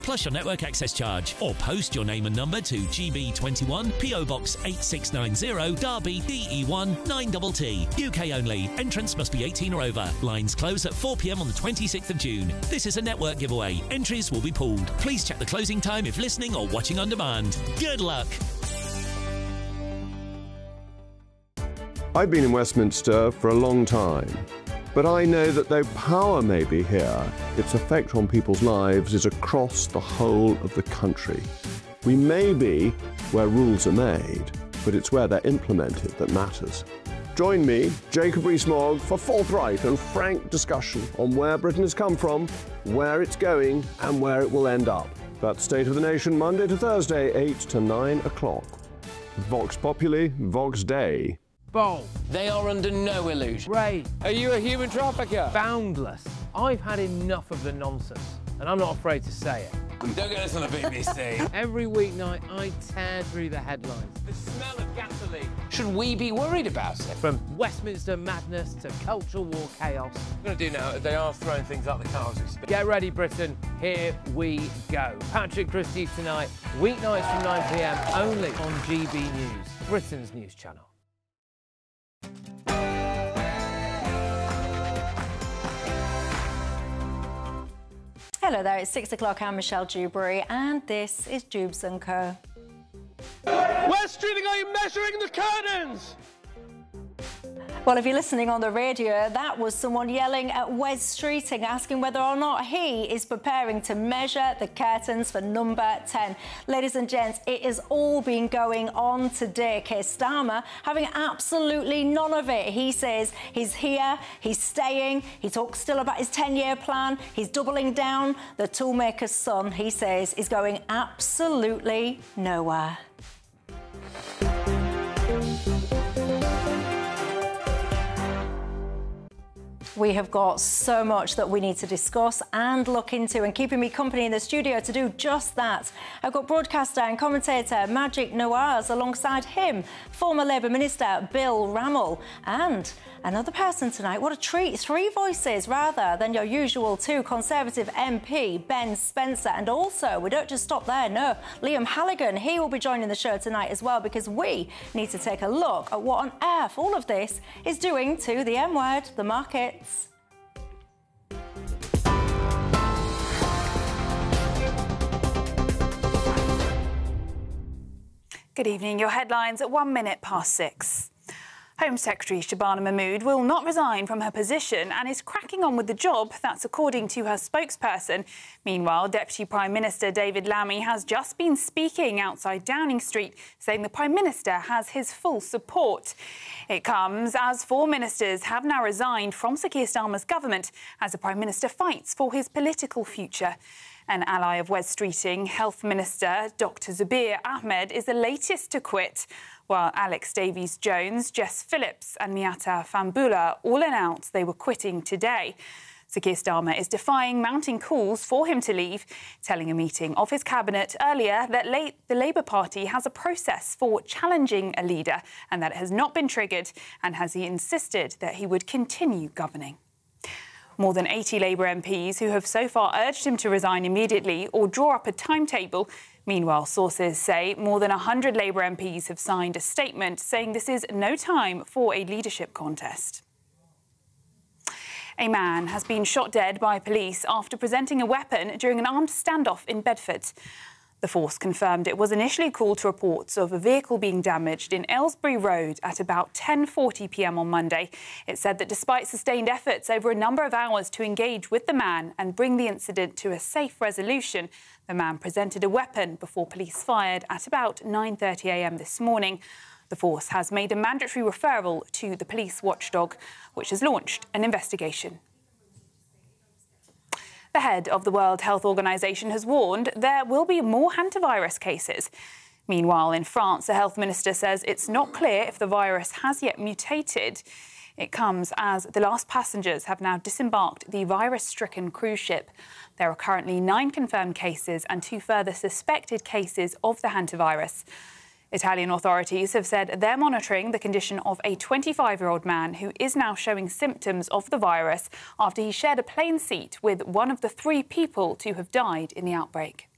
plus your network access charge, or post your name and number to GB21 PO Box 8690 Derby DE1 9TT. UK only. Entrance must be 18 or over. Lines close at 4 p.m. on the 26th of June. This is a network giveaway. Entries will be pulled. Please check the closing time if listening or watching on demand. Good luck. I've been in Westminster for a long time, but I know that though power may be here, its effect on people's lives is across the whole of the country. We may be where rules are made, but it's where they're implemented that matters. Join me, Jacob Rees-Mogg, for forthright and frank discussion on where Britain has come from, where it's going, and where it will end up. That's State of the Nation, Monday to Thursday, 8 to 9 o'clock. Vox Populi, Vox Dei. Bowl. They are under no illusion. Ray. Are you a human trafficker? Boundless. I've had enough of the nonsense, and I'm not afraid to say it. Don't get us on the BBC. Every weeknight, I tear through the headlines. The smell of gasoline. Should we be worried about it? From Westminster madness to cultural war chaos. What we're going to do now is they are throwing things out the car as we speak. Get ready, Britain. Here we go. Patrick Christie tonight, weeknights from 9 p.m, only on GB News, Britain's news channel. Hello there, it's 6 o'clock. I'm Michelle Dewberry, and this is Jubes & Co. West Streeting, are you measuring the curtains? Well, if you're listening on the radio, that was someone yelling at Wes Streeting, asking whether or not he is preparing to measure the curtains for number 10. Ladies and gents, it has all been going on today. Keir Starmer having absolutely none of it. He says he's here, he's staying, he talks still about his 10-year plan, he's doubling down. The toolmaker's son, he says, is going absolutely nowhere. We have got so much that we need to discuss and look into, and keeping me company in the studio to do just that, I've got broadcaster and commentator Magic Nawaz alongside him, former Labour Minister Bill Rammell, and another person tonight. What a treat. 3 voices rather than your usual 2. Conservative MP Ben Spencer, and also, we don't just stop there, no, Liam Halligan. He will be joining the show tonight as well, because we need to take a look at what on earth all of this is doing to the M word, the markets. Good evening. Your headlines at 1 minute past 6. Home Secretary Shabana Mahmood will not resign from her position and is cracking on with the job. That's according to her spokesperson. Meanwhile, Deputy Prime Minister David Lammy has just been speaking outside Downing Street, saying the Prime Minister has his full support. It comes as 4 ministers have now resigned from Sir Keir Starmer's government as the Prime Minister fights for his political future. An ally of Wes Streeting, Health Minister Dr Zubir Ahmed, is the latest to quit, while Alex Davies-Jones, Jess Phillips and Miatta Fambula all announced they were quitting today. Sir Keir Starmer is defying mounting calls for him to leave, telling a meeting of his cabinet earlier that the Labour Party has a process for challenging a leader and that it has not been triggered, and has he insisted that he would continue governing. More than 80 Labour MPs who have so far urged him to resign immediately or draw up a timetable. Meanwhile, sources say more than 100 Labour MPs have signed a statement saying this is no time for a leadership contest. A man has been shot dead by police after presenting a weapon during an armed standoff in Bedford. The force confirmed it was initially called to reports of a vehicle being damaged in Aylesbury Road at about 10:40 p.m. on Monday. It said that despite sustained efforts over a number of hours to engage with the man and bring the incident to a safe resolution, the man presented a weapon before police fired at about 9:30 a.m. this morning. The force has made a mandatory referral to the police watchdog, which has launched an investigation. The head of the World Health Organization has warned there will be more hantavirus cases. Meanwhile, in France, the health minister says it's not clear if the virus has yet mutated. It comes as the last passengers have now disembarked the virus-stricken cruise ship. There are currently 9 confirmed cases and 2 further suspected cases of the hantavirus. Italian authorities have said they're monitoring the condition of a 25-year-old man who is now showing symptoms of the virus after he shared a plane seat with one of the 3 people to have died in the outbreak.